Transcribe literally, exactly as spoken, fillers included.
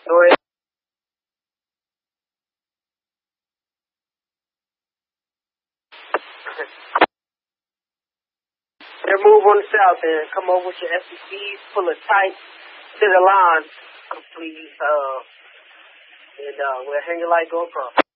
Go ahead. Then move on the south and come over with your S C Cs, pull it tight to the line, please. Uh, and uh, we'll hang it like GoPro.